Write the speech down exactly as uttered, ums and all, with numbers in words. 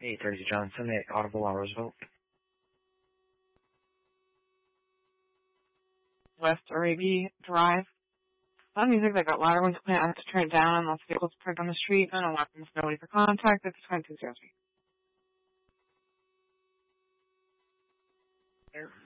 eight thirty Johnson at Audible on Roosevelt. West Arabia Drive. Loud music that got louder when you plan to turn it down unless vehicles parked on the street and a weapons ability for contact. That's twenty-two zero three.